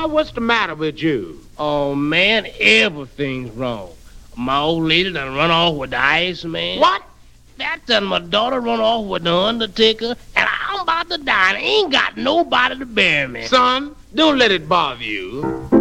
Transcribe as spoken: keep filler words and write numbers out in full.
boy, what's the matter with you? Oh, man, everything's wrong. My old lady done run off with the Iceman. What? That done my daughter run off with the Undertaker, and I'm about to die and ain't got nobody to bury me. Son, don't let it bother you.